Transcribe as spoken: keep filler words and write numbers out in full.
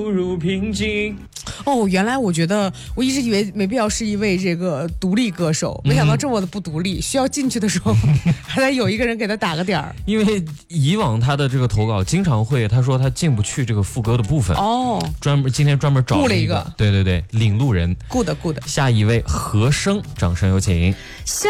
步入平静。 哦，原来我觉得我一直以为没必要是一位这个独立歌手，没想到这么的不独立，需要进去的时候还得有一个人给他打个点儿。 因为以往他的这个投稿经常会，他说他进不去这个副歌的部分哦， 专门今天专门找了一个，对对对，领路人 ，good good。 下一位和声，掌声有请。